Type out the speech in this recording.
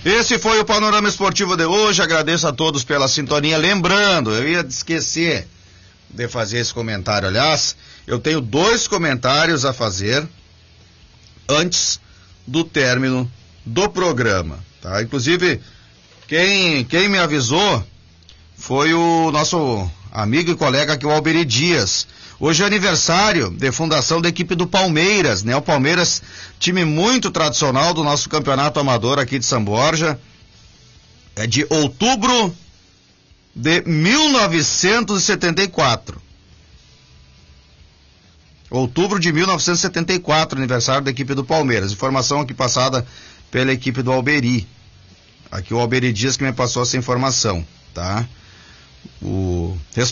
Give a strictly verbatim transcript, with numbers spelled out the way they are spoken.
Esse foi o Panorama Esportivo de hoje, agradeço a todos pela sintonia. Lembrando, eu ia esquecer de fazer esse comentário, aliás, eu tenho dois comentários a fazer antes do término do programa, tá? Inclusive, quem, quem me avisou foi o nosso amigo e colega aqui, o Alberi Dias. Hoje é aniversário de fundação da equipe do Palmeiras, né? O Palmeiras, time muito tradicional do nosso campeonato amador aqui de São Borja, é de outubro de mil novecentos e setenta e quatro. Outubro de mil novecentos e setenta e quatro, aniversário da equipe do Palmeiras. Informação aqui passada pela equipe do Alberi. Aqui o Alberi Dias que me passou essa informação, tá? O